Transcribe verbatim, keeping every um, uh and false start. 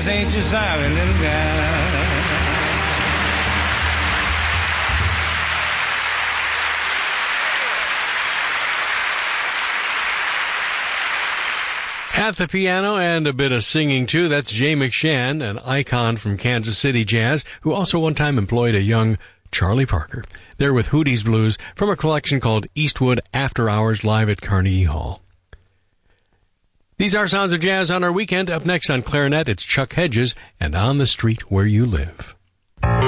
jazz ain't just sorry little guy. At the piano and a bit of singing, too, that's Jay McShann, an icon from Kansas City jazz, who also one time employed a young Charlie Parker. They're with Hootie's Blues from a collection called Eastwood After Hours live at Carnegie Hall. These are Sounds of Jazz on our weekend. Up next on clarinet, it's Chuck Hedges and On the Street Where You Live.